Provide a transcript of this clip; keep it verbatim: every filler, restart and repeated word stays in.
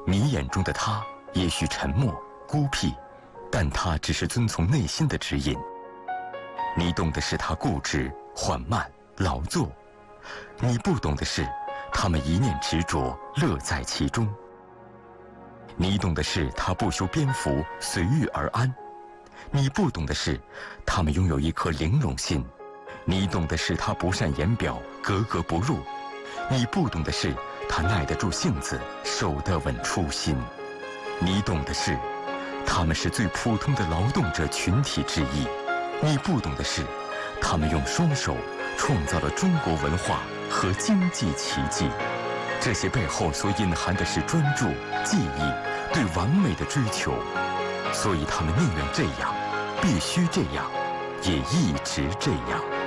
你眼中的他也许沉默孤僻，但他只是遵从内心的指引。你懂的是他固执缓慢劳作，你不懂的是他们一念执着乐在其中。你懂的是他不修边幅随遇而安，你不懂的是他们拥有一颗玲珑心。你懂的是他不善言表格格不入，你不懂的是他耐得住性子守得稳初心。你懂的是他们是最普通的劳动者群体之一，你不懂的是他们用双手创造了中国文化和经济奇迹。这些背后所隐含的是专注技艺对完美的追求，所以他们宁愿这样必须这样也一直这样。